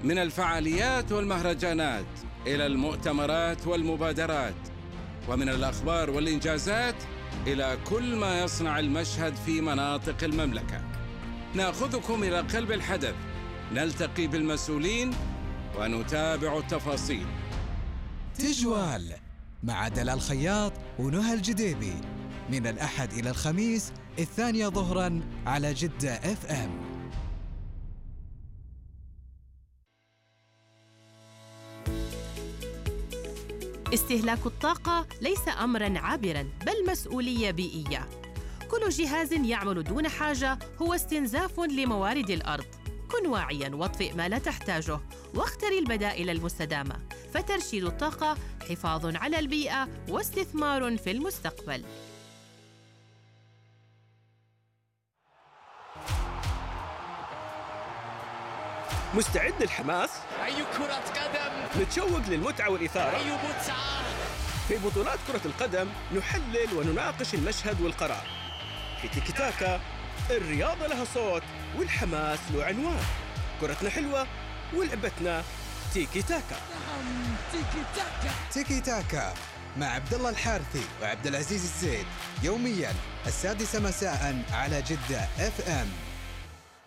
من الفعاليات والمهرجانات إلى المؤتمرات والمبادرات، ومن الأخبار والإنجازات إلى كل ما يصنع المشهد في مناطق المملكة. نأخذكم إلى قلب الحدث، نلتقي بالمسؤولين ونتابع التفاصيل. تجوال مع دلال الخياط ونهى الجديبي من الأحد إلى الخميس 2 ظهراً على جدة FM. استهلاك الطاقة ليس أمراً عابراً، بل مسؤولية بيئية. كل جهاز يعمل دون حاجة هو استنزاف لموارد الأرض. كن واعياً واطفئ ما لا تحتاجه، واختر البدائل المستدامة، فترشيد الطاقة حفاظ على البيئة واستثمار في المستقبل. مستعد للحماس؟ أي كرة قدم! متشوق للمتعة والإثارة؟ أي متعة! في بطولات كرة القدم نحلل ونناقش المشهد والقرار. في تيكي تاكا الرياضة لها صوت والحماس له عنوان. كرتنا حلوة ولعبتنا تيكي تاكا. نعم، تيكي تاكا. تيكي تاكا مع عبد الله الحارثي وعبد العزيز الزيد، يومياً 6 مساءً على جدة FM.